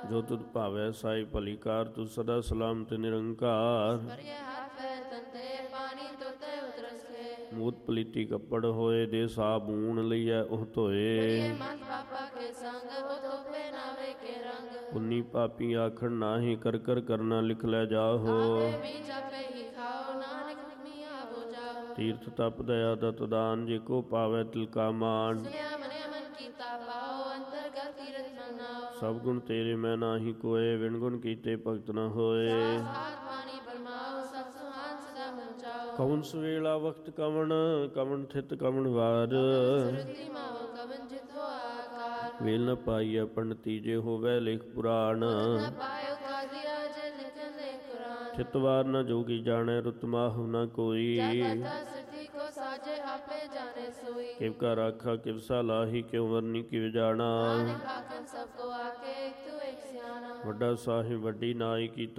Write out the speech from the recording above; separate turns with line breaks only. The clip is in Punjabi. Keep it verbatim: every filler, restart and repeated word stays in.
ਜੋ ਤੁਧ ਭਾਵੈ ਸਾਈ ਭਲੀ ਕਾਰ, ਤੂੰ ਸਦਾ ਸਲਾਮਤ ਨਿਰੰਕਾਰ। ਮੂਤ ਪਲੀਤੀ ਕੱਪੜ ਹੋਏ, ਦੇ ਸਾਬੂਨ ਲਈਐ ਉਹ ਧੋਏ। ਪੁੰਨੀ ਪਾਪੀ ਆਖਣ ਨਾਹੀ, ਕਰ ਕਰ ਕਰਨਾ ਲਿਖ ਲੈ ਜਾਹੋ। ਤੀਰਥ ਤਪ ਦਇਆ ਦਤ ਦਾਨ, ਜੇ ਕੋ ਪਾਵੈ ਤਿਲ ਕਾ ਮਾਨ। ਸਭ ਗੁਣ ਤੇਰੇ ਮੈਂ ਨਾਹੀ ਕੋਏ, ਵਿਣ ਗੁਣ ਕੀਤੇ ਭਗਤ ਨ ਹੋਏ। ਕਵਣ ਸਵੇਲਾ ਵਕਤ ਕਵਣ, ਕਵਣ ਥਿਤ ਕਵਣ ਵਾਰ। ਵੇਲ ਨ ਪਾਈਐ ਪੰਡਤੀ, ਜੇ ਹੋਵੈ ਲੇਖ ਪੁਰਾਣ। ਥਿਤ ਵਾਰ ਨ ਜੋਗੀ ਜਾਣੈ, ਰੁਤ ਮਾਹੁ ਨ ਕੋਈ। ਕਿਵ ਕਾ ਰਾਖਾ ਕਿਵ ਸਲਾਹੀ, ਕਿਉ ਵਰਨੀ ਕਿਵ ਜਾਣਾ। ਵੱਡਾ ਸਾਹਿਬ ਵੱਡੀ ਨਾਈ ਕੀ